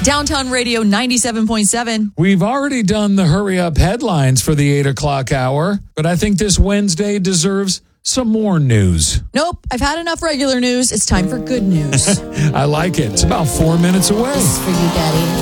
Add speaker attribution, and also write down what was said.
Speaker 1: Downtown Radio 97.7.
Speaker 2: We've already done the hurry up headlines for the 8 o'clock hour, but I think this Wednesday deserves some more news.
Speaker 1: Nope, I've had enough regular news. It's time for good news.
Speaker 2: I like it. It's about 4 minutes away.
Speaker 3: This is for you, Daddy.